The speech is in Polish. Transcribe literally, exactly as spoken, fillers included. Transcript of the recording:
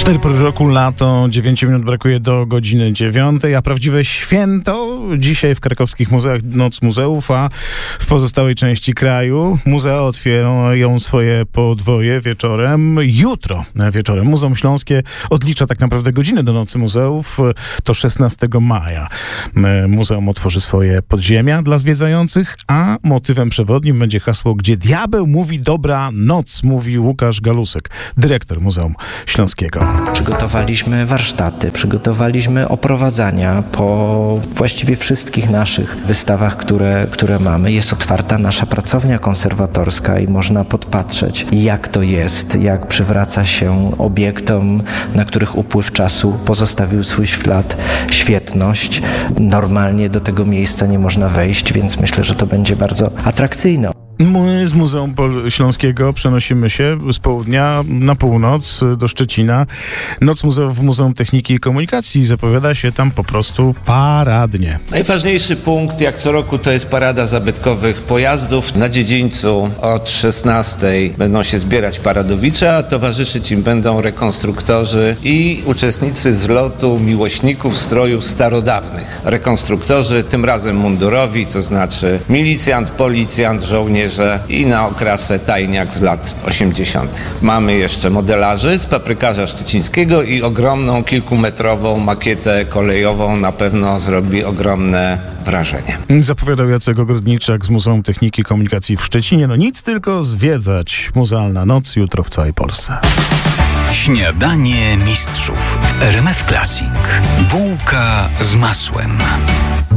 Cztery pory roku, lato, dziewięć minut brakuje do godziny dziewiątej, a prawdziwe święto dzisiaj w krakowskich muzeach, Noc Muzeów, a w pozostałej części kraju muzea otwierają swoje podwoje wieczorem. Jutro wieczorem Muzeum Śląskie odlicza tak naprawdę godziny do Nocy Muzeów. To szesnastego maja. Muzeum otworzy swoje podziemia dla zwiedzających, a motywem przewodnim będzie hasło "Gdzie diabeł mówi dobra noc", mówi Łukasz Galusek, dyrektor Muzeum Śląskiego. Przygotowaliśmy warsztaty, przygotowaliśmy oprowadzania po właściwie wszystkich naszych wystawach, które, które mamy. Jest otwarta nasza pracownia konserwatorska i można podpatrzeć, jak to jest, jak przywraca się obiektom, na których upływ czasu pozostawił swój ślad, świetność. Normalnie do tego miejsca nie można wejść, więc myślę, że to będzie bardzo atrakcyjne. My z Muzeum Śląskiego przenosimy się z południa na północ do Szczecina. Noc Muzeów w Muzeum Techniki i Komunikacji zapowiada się tam po prostu paradnie. Najważniejszy punkt, jak co roku, to jest parada zabytkowych pojazdów. Na dziedzińcu od szesnastej będą się zbierać paradowicze, a towarzyszyć im będą rekonstruktorzy i uczestnicy zlotu miłośników strojów starodawnych. Rekonstruktorzy, tym razem mundurowi, to znaczy milicjant, policjant, żołnierz i na okrasę tajniak z lat osiemdziesiątych. Mamy jeszcze modelarzy z Paprykarza Szczecińskiego i ogromną, kilkumetrową makietę kolejową. Na pewno zrobi ogromne wrażenie. Zapowiadał Jacek Ogrodniczak z Muzeum Techniki i Komunikacji w Szczecinie. No nic, tylko zwiedzać. Muzealna noc jutro w całej Polsce. Śniadanie mistrzów w R M F Classic. Bułka z masłem.